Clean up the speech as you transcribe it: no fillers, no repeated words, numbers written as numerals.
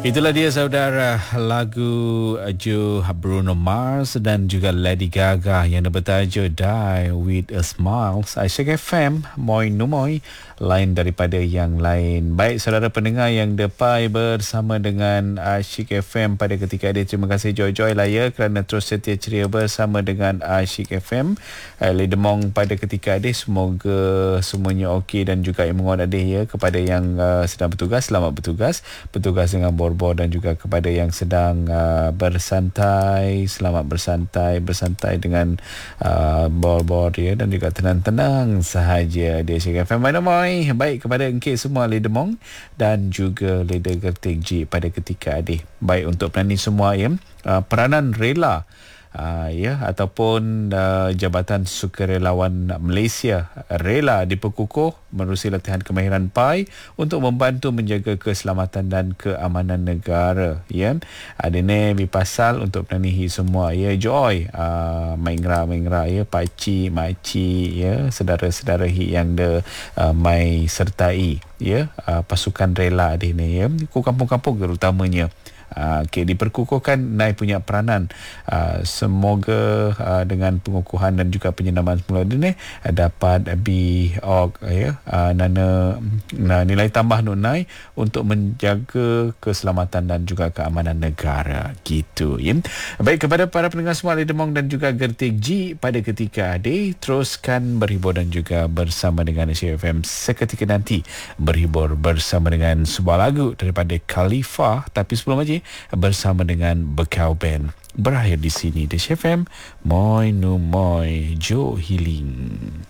Itulah dia saudara, lagu Joe Bruno Mars dan juga Lady Gaga yang bertajuk Die With A Smile. Aisyah FM, moi numoy, lain daripada yang lain. Baik saudara pendengar yang depai bersama dengan Asyik FM pada ketika ini. Terima kasih Joy-Joy lah ya kerana terus setia ceria bersama dengan Asyik FM. Ledemong pada ketika ini, semoga semuanya okey dan juga imungan adih ya. Kepada yang sedang bertugas, selamat bertugas. Bertugas dengan bor-bor dan juga kepada yang sedang bersantai, selamat bersantai dengan bor-bor ya, dan juga tenang-tenang sahaja di Asyik FM. Baik kepada engkau semua Ledemong dan juga Leda Gertik G pada ketika adik. Baik untuk penani semua ya, peranan rela ya ataupun Jabatan Sukarelawan Malaysia rela diperkukuh menerusi latihan kemahiran PAI untuk membantu menjaga keselamatan dan keamanan negara ya. Ada ni pasal untuk penanihi semua ya, Joy mengra ya, pakcik makcik ya, saudara-saudara yang mai sertai ya pasukan rela ada ni ya, kampung-kampung terutamanya. Okay, diperkukuhkan naik punya peranan. Semoga dengan pengukuhan dan juga penyenaman semula ini dapat ya, nilai tambah nunai untuk menjaga keselamatan dan juga keamanan negara gitu ya. Baik kepada para pendengar semua Ledemong dan juga Gertik G pada ketika adik, teruskan berhibur dan juga bersama dengan Asyik FM seketika nanti berhibur bersama dengan sebuah lagu daripada Khalifah. Tapi sebelum aja bersama dengan Bekau Band berakhir di sini di FM Moi Nu Moi Jo Healing.